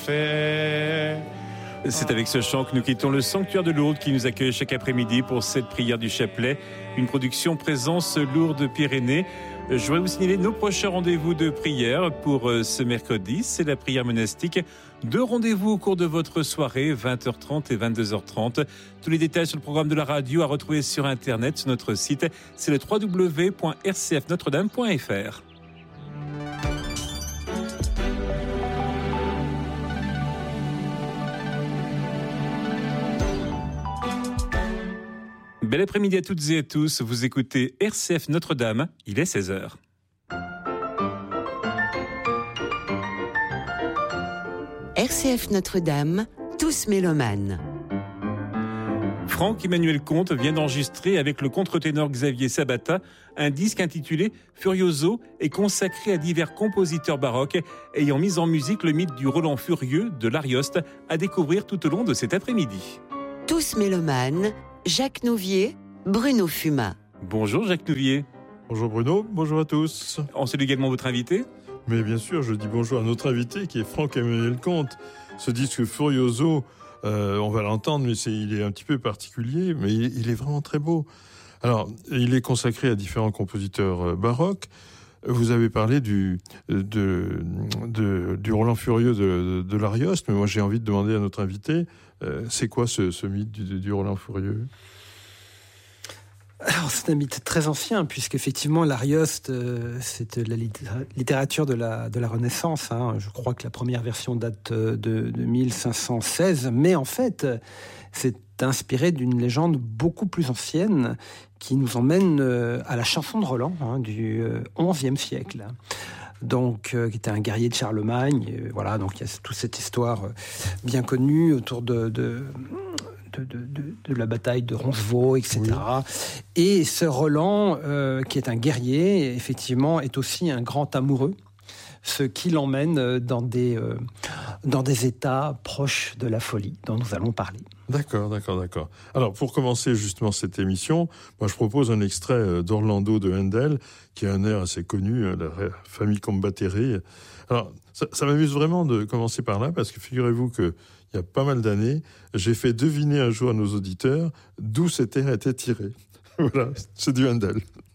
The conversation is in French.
fait. C'est avec ce chant que nous quittons le sanctuaire de Lourdes qui nous accueille chaque après-midi pour cette prière du chapelet, une production Présence Lourdes-Pyrénées. Je voudrais vous signaler nos prochains rendez-vous de prière pour ce mercredi. C'est la prière monastique. 2 rendez-vous au cours de votre soirée, 20h30 et 22h30. Tous les détails sur le programme de la radio à retrouver sur Internet, sur notre site. C'est le www.rcfnotredame.fr. Bel après-midi à toutes et à tous, vous écoutez RCF Notre-Dame, il est 16h. RCF Notre-Dame, tous mélomanes. Franck-Emmanuel Comte vient d'enregistrer avec le contre-ténor Xavier Sabata un disque intitulé Furioso et consacré à divers compositeurs baroques ayant mis en musique le mythe du Roland furieux de l'Arioste à découvrir tout au long de cet après-midi. Tous mélomanes, Jacques Nouvier, Bruno Fuma. Bonjour Jacques Nouvier. Bonjour Bruno, bonjour à tous. On salue également votre invité. Mais bien sûr, je dis bonjour à notre invité qui est Franck-Emmanuel Comte. Ce disque Furioso, on va l'entendre, mais il est un petit peu particulier, mais il est vraiment très beau. Alors, il est consacré à différents compositeurs baroques. Vous avez parlé du Roland furieux de l'Arioste, mais moi j'ai envie de demander à notre invité, c'est quoi ce mythe du Roland furieux ? Alors, c'est un mythe très ancien, puisqu'effectivement, l'Arioste, c'est la littérature de la Renaissance. Je crois que la première version date de 1516, mais en fait, c'est inspiré d'une légende beaucoup plus ancienne qui nous emmène à la chanson de Roland du XIe siècle. Donc, qui était un guerrier de Charlemagne. Voilà, donc il y a toute cette histoire bien connue autour de la bataille de Roncevaux, etc. Oui. Et ce Roland, qui est un guerrier, effectivement, est aussi un grand amoureux, ce qui l'emmène dans des états proches de la folie, dont nous allons parler. D'accord. Alors, pour commencer justement cette émission, moi je propose un extrait d'Orlando de Handel, qui est un air assez connu, la famille Combattere. Alors, ça m'amuse vraiment de commencer par là, parce que figurez-vous que il y a pas mal d'années, j'ai fait deviner un jour à nos auditeurs d'où cet air était tiré. Voilà, c'est du Handel.